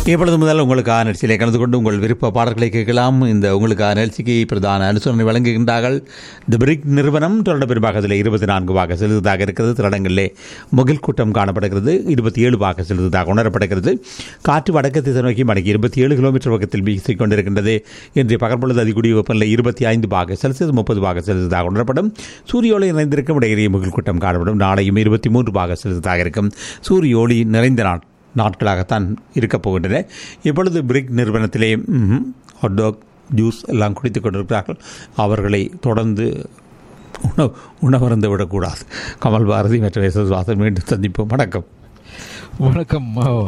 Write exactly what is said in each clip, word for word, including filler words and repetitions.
இப்பொழுது முதல் உங்களுக்கான நிகழ்ச்சியிலே கலந்து கொண்டு உங்கள் விருப்ப பாடல்களை கேட்கலாம். இந்த உங்களுக்கான நிகழ்ச்சிக்கு பிரதான அனுசரணை வழங்குகின்றார்கள் தி பிரிக் நிறுவனம். தொடர்ந்து பெரும்பாகத்தில் இருபத்தி நான்கு வாக்கு செலுத்ததாக இருக்கிறது. திரடங்களிலே முகில் கூட்டம் காணப்படுகிறது. இருபத்தி ஏழு வாக்கு செலுத்ததாக உணரப்படுகிறது. காற்று வடக்கு திசை நோக்கி மணிக்கு இருபத்தி ஏழு கிலோமீட்டர் பக்கத்தில் வீசிக் கொண்டிருக்கின்றது. இன்றைய பகற்பொழுது அதிகூடிய வெப்பநிலை இருபத்தி ஐந்து வாக்கு செல்சியஸ் முப்பது வாக்கு செலுத்ததாக உணரப்படும். சூரிய ஒளி நிறைந்திருக்கும் இடையிலேயே முகில் கூட்டம் காணப்படும். நாளையும் இருபத்தி மூன்று வாக்கு செலுத்ததாக இருக்கும். சூரிய ஒளி நிறைந்த நாள் நாட்களாகத்தான் இருக்கப் போகின்றன. இப்பொழுது பிரிக் நிறுவனத்திலே ஹாட்டாக் ஜூஸ் எல்லாம் குடித்துக் கொண்டிருக்கிறார்கள். அவர்களை தொடர்ந்து உணவு உணவருந்து விடக்கூடாது. கமல் பாரதி மற்றும் எஸ் எஸ் வாசன் மீண்டும் சந்திப்போம். வணக்கம். வணக்கம்.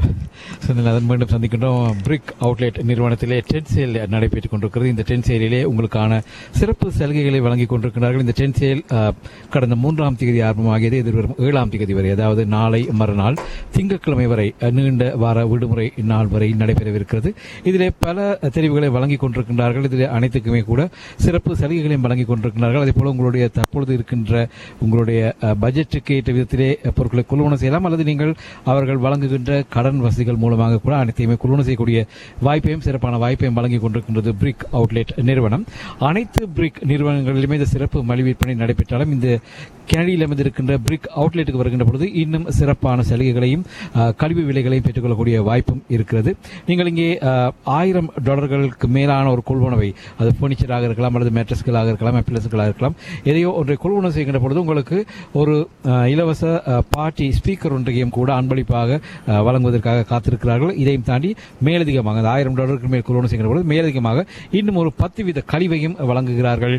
அதன் மீண்டும் சந்திக்கின்றோம். பிரிக் அவுட்லெட் நிறுவனத்திலே டென் சேல் நடைபெற்றுக் கொண்டிருக்கிறது. இந்த டென் சேலிலே உங்களுக்கான சிறப்பு சலுகைகளை வழங்கிக் கொண்டிருக்கிறார்கள். இந்த டென் சேல் கடந்த மூன்றாம் தேதி ஆரம்பமாகியது. எதிர்வரும் ஏழாம் தேதி வரை, அதாவது நாளை மறுநாள் திங்கட்கிழமை வரை நீண்ட வார விடுமுறை நாள் வரை நடைபெறவிருக்கிறது. இதிலே பல தெரிவுகளை வழங்கிக் கொண்டிருக்கின்றார்கள். இதில் அனைத்துக்குமே கூட சிறப்பு சலுகைகளையும் வழங்கிக் கொண்டிருக்கிறார்கள். அதே போல உங்களுடைய தற்பொழுது இருக்கின்ற உங்களுடைய பட்ஜெட்டுக்கு ஏற்ற விதத்திலே பொருட்களை கொள்வன செய்யலாம், அல்லது நீங்கள் அவர்கள் வழங்குகின்ற கடன் வசதிகள் மூலமாக கூட அனைத்தையுமே கொள்வன செய்யக்கூடிய வாய்ப்பையும் சிறப்பான வாய்ப்பையும் வழங்கிக் கொண்டிருக்கின்றது பிரிக் அவுட்லெட் நிறுவனம். அனைத்து பிரிக் நிறுவனங்களிலுமே இந்த சிறப்பு மலிவு விற்பனை நடைபெற்றாலும் இந்த கனடியில் அமைந்திருக்கின்ற பிரிக் அவுட்லெட்டுக்கு வருகின்ற பொழுது இன்னும் சிறப்பான சலுகைகளையும் கழிவு விலைகளையும் பெற்றுக்கொள்ளக்கூடிய வாய்ப்பும் இருக்கிறது. நீங்கள் இங்கே ஆயிரம் டாலர்களுக்கு மேலான ஒரு கொள்வனவை, அது பர்னிச்சராக இருக்கலாம், அல்லது மேட்ரஸ்களாக இருக்கலாம், அப்பிளஸ்களாக இருக்கலாம், எதையோ ஒன்றை கொள்வனம் செய்கின்ற பொழுது உங்களுக்கு ஒரு இலவச பார்ட்டி ஸ்பீக்கர் ஒன்றையும் கூட அன்பளிப்பாக வழங்குவதற்காக காத்திருக்கிறார்கள். இதையும் தாண்டி மேலதிகமாக அந்த ஆயிரம் டாலருக்கு மேல் கொள்வனம் செய்கின்ற பொழுது மேலதிகமாக இன்னும் ஒரு பத்து வீத கழிவையும் வழங்குகிறார்கள்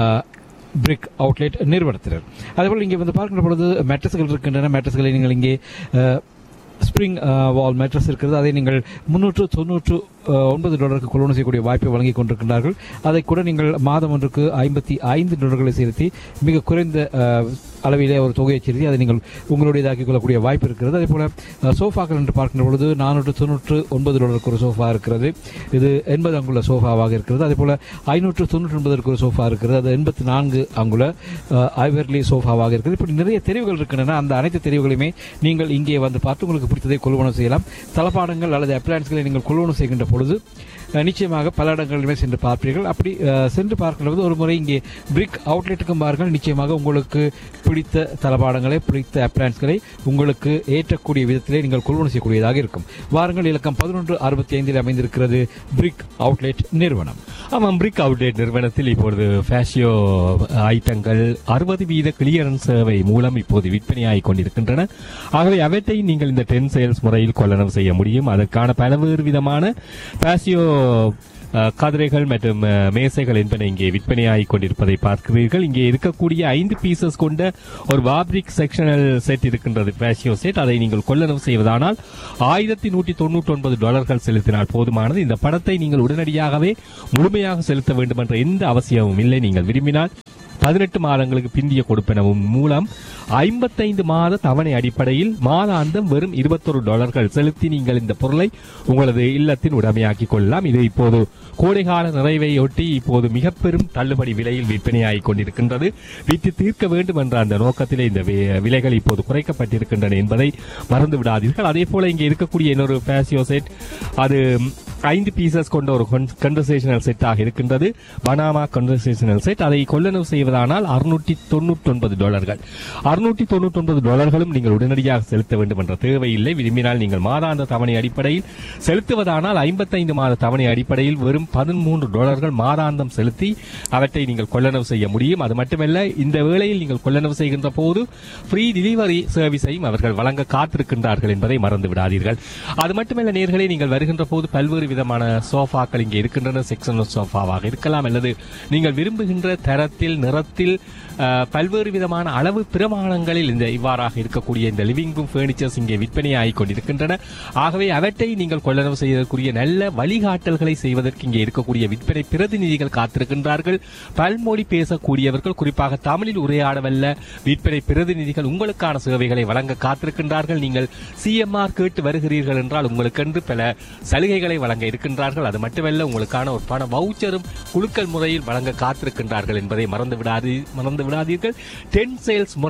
பிரிக் அவுட்லெட் நிறுவனத்தினர். அதேபோல் இங்கே வந்து பார்க்கின்ற பொழுது மேட்ரஸ்கள் இருக்கின்றன. மேட்ரஸ்களை நீங்கள் இங்கே ஸ்பிரிங் வால் மேட்ரஸ் இருக்கிறது. அதை நீங்கள் முன்னூற்று தொன்னூற்று ஒன்பது டாலருக்கு கொள்வனம் செய்யக்கூடிய வாய்ப்பை வழங்கிக் கொண்டிருக்கிறார்கள். அதை கூட நீங்கள் மாதம் ஒன்றுக்கு ஐம்பத்தி ஐந்து டாலர்களை செலுத்தி மிக குறைந்த அளவிலே ஒரு தொகையை செலுத்தி அதை நீங்கள் உங்களுடையதாக்கிக் கொள்ளக்கூடிய வாய்ப்பு இருக்கிறது. அதே போல சோஃபாக்கள் என்று பார்க்கின்ற பொழுது நானூற்று தொன்னூற்று ஒன்பது டாலருக்கு ஒரு சோஃபா இருக்கிறது. இது எண்பது அங்குல சோஃபாவாக இருக்கிறது. அதே போல ஐநூற்று தொன்னூற்றி ஒன்பதற்கு ஒரு சோஃபா இருக்கிறது. அது எண்பத்தி நான்கு அங்குல ஐவர்லி சோஃபாவாக இருக்கிறது. இப்படி நிறைய தெரிவுகள் இருக்கின்றன. அந்த அனைத்து தெரிவுகளையுமே நீங்கள் இங்கே வந்து பார்த்து உங்களுக்கு பிடித்ததை கொள்வனம் செய்யலாம். தளபாடங்கள் அல்லது அப்ளையன்ஸ்களை நீங்கள் கொள்வனம் செய்கின்ற பொழுது நிச்சயமாக பல இடங்களிலுமே சென்று பார்ப்பீர்கள். அப்படி சென்று பார்க்கிறது ஒரு முறை இங்கே பிரிக் அவுட்லெட்டுக்கும் பாருங்கள். நிச்சயமாக உங்களுக்கு பிடித்த தளபாடங்களை, பிடித்த அப்ளையன்ஸ்களை உங்களுக்கு ஏற்றக்கூடிய விதத்திலே நீங்கள் கொள்வனம் செய்யக்கூடியதாக இருக்கும். வாருங்கள். இலக்கம் பதினொன்று அறுபத்தி ஐந்தில் அமைந்திருக்கிறது பிரிக் அவுட்லெட் நிறுவனம். ஆமாம், பிரிக் அவுட்லெட் நிறுவனத்தில் இப்பொழுது ஃபேஷியோ ஐட்டங்கள் அறுபது வீத கிளியரன்ஸ் சேவை மூலம் இப்போது விற்பனையாகிக் கொண்டிருக்கின்றன. ஆகவே அவற்றை நீங்கள் இந்த டென் சேல்ஸ் முறையில் கொள்ளளவு செய்ய முடியும். அதற்கான பல்வேறு விதமான ஃபேஷியோ கதிரைகள் மற்றும் மேசைகள் என்பன இங்கே விற்பனையாகிக் கொண்டிருப்பதை பார்க்கிறீர்கள். இங்கே இருக்கக்கூடிய ஐந்து பீசஸ் கொண்ட ஒரு வாப்ரிக் செக்ஷனல் செட் இருக்கின்றது, ஃபேஷியோ செட். அதை நீங்கள் கொள்ளளவு செய்வதானால் ஆயிரத்தி நூற்றி தொண்ணூற்றி ஒன்பது டாலர்கள் செலுத்தினால் போதுமானது. இந்த பணத்தை நீங்கள் உடனடியாகவே முழுமையாக செலுத்த வேண்டும் என்ற எந்த அவசியமும் இல்லை. நீங்கள் விரும்பினால் பதினெட்டு மாதங்களுக்கு பிந்திய கொடுப்பனவும் மூலம் ஐம்பத்தைந்து மாத தவணை அடிப்படையில் மாதாந்தம் வெறும் இருபத்தொரு டாலர்கள் செலுத்தி நீங்கள் இந்த பொருளை உங்களது இல்லத்தின் உடமையாக்கிக் கொள்ளலாம். இது இப்போது கோடைகால நிறைவையொட்டி இப்போது மிக பெரும் தள்ளுபடி விலையில் விற்பனையாகிக் கொண்டிருக்கின்றது. விற்று தீர்க்க வேண்டும் என்ற அந்த நோக்கத்திலே இந்த விலைகள் இப்போது குறைக்கப்பட்டிருக்கின்றன என்பதை மறந்து விடாதீர்கள். அதே போல இங்கே இருக்கக்கூடிய இன்னொரு ஃபேஷியோ செட், அது ஐந்து பீசஸ் கொண்ட ஒரு கன்வர்சேஷனல் செட்டாக இருக்கின்றது. Panama conversational set. அதை கொள்ளளவு செய்வதானால் அறுநூற்றி தொண்ணூற்றி ஒன்பது டாலர்கள் அறுநூற்றி தொண்ணூற்றி ஒன்பது டாலர்களும் நீங்கள் உடனடியாக செலுத்த வேண்டும் என்ற தேவையில்லை. விரும்பினால் நீங்கள் மாதாந்த தவணை அடிப்படையில் செலுத்துவதானால் ஐம்பத்தைந்து மாத தவணை அடிப்படையில் வெறும் பதிமூன்று டாலர்கள் மாதாந்தம் செலுத்தி அவற்றை நீங்கள் கொள்ளளவு செய்ய முடியும். அது மட்டுமல்ல, இந்த வேளையில் நீங்கள் கொள்ளளவு செய்கின்ற போது ஃப்ரீ டெலிவரி சர்வீஸையும் அவர்கள் வழங்க காத்திருக்கின்றார்கள் என்பதை மறந்து விடாதீர்கள். அது மட்டுமல்ல நேர்களே, நீங்கள் வருகின்ற போது பல்வேறு விதமான சோஃபாக்கள் இங்கே இருக்கின்றன. செக்ஷனல் சோஃபாவாக இருக்கலாம், அல்லது நீங்கள் விரும்புகின்ற தரத்தில், நிறத்தில், பல்வேறு விதமான அளவு பிரமாணங்களில் இந்த இவ்வாறாக இருக்கக்கூடிய இந்த லிவிங் ரூம் பர்னிச்சர்ஸ் இங்கே விற்பனையாகிக் கொண்டிருக்கின்றன. ஆகவே அவற்றை நீங்கள் கொள்ளளவு செய்வதற்குரிய நல்ல வழிகாட்டல்களை செய்வதற்கு இங்கே இருக்கக்கூடிய விற்பனை பிரதிநிதிகள் காத்திருக்கின்றார்கள். பல்மொழி பேசக்கூடியவர்கள், குறிப்பாக தமிழில் உரையாடவல்ல விற்பனை பிரதிநிதிகள் உங்களுக்கான சேவைகளை வழங்க காத்திருக்கின்றார்கள். நீங்கள் சிஎம்ஆர் கேட்டு வருகிறீர்கள் என்றால் உங்களுக்கென்று பல சலுகைகளை வழங்க இருக்கின்றார்கள். அது மட்டுமல்ல, உங்களுக்கான ஒரு பண வவுச்சரும் குலுக்கல் முறையில் வழங்க காத்திருக்கின்றார்கள் என்பதை மறந்து விடாது மறந்து விடாதீர்கள். டென் சேல்ஸ் முறை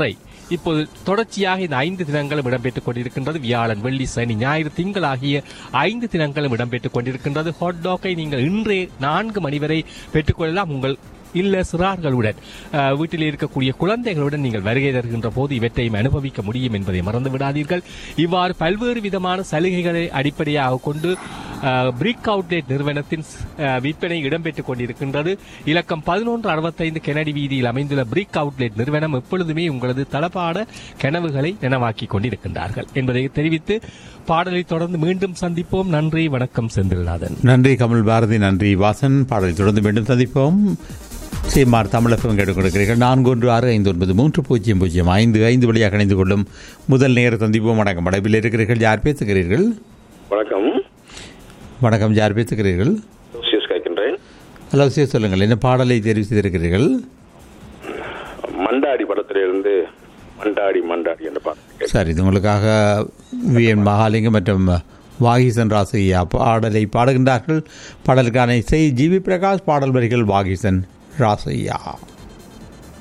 இப்போது தொடர்ச்சியாக இந்த ஐந்து தினங்களும் இடம்பெற்றுக் கொண்டிருக்கின்றது. வியாழன், வெள்ளி, சனி, ஞாயிறு, திங்கள் ஆகிய ஐந்து தினங்களும் இடம்பெற்றுக் கொண்டிருக்கின்றது. ஹாட் டாக்கை நீங்கள் இன்றே நான்கு மணி வரை பெற்றுக்கொள்ளலாம். உங்கள் இல்ல சிறார்களுடன் வீட்டில் இருக்கக்கூடிய குழந்தைகளுடன் நீங்கள் வருகை தருகின்ற போது இவற்றையும் அனுபவிக்க முடியும் என்பதை மறந்து விடாதீர்கள். இவ்வாறு பல்வேறு விதமான சலுகைகளை அடிப்படையாக கொண்டு பிரிக் அவுட்லெட் நிறுவனத்தின் விற்பனை இடம்பெற்றுக் கொண்டிருக்கின்றது. இலக்கம் பதினொன்று அறுபத்தைந்து கெனடி வீதியில் அமைந்துள்ள பிரிக் அவுட்லெட் நிறுவனம் எப்பொழுதுமே உங்களது தளபாட கனவுகளை நனவாக்கி கொண்டிருக்கின்றார்கள் என்பதை தெரிவித்து பாடலை தொடர்ந்து மீண்டும் சந்திப்போம். நன்றி, வணக்கம் செந்தில்நாதன். நன்றி கமல் பாரதி, நன்றி வாசன். பாடலை தொடர்ந்து மீண்டும் சந்திப்போம். சீமார் தமிழகம் கேட்டுக் கொடுக்கிறீர்கள். நான்கு ஒன்று ஆறு ஐந்து ஒன்பது மூன்று பூஜ்ஜியம் பூஜ்ஜியம் ஐந்து ஐந்து வழியாக இணைந்து கொள்ளும் முதல் நேர சந்திப்போம். வணக்கம். அடைப்பில் இருக்கிறீர்கள். யார் பேசுகிறீர்கள்? வணக்கம். வணக்கம். யார் பேசுகிறீர்கள்? ஹலோ சிவ, சொல்லுங்கள். என்ன பாடலை தெரிவு செய்திருக்கிறீர்கள்? மண்டாடி படத்திலிருந்து மண்டாடி மண்டாடி என்ற பாடல். சரி, இது உங்களுக்காக வி என் மகாலிங்கம் மற்றும் வாகிசன் ராசையா பாடலை பாடுகின்றார்கள். பாடலுக்கான இசை ஜி வி பிரகாஷ், பாடல் வரிகள் வாகிசன் ராசையா.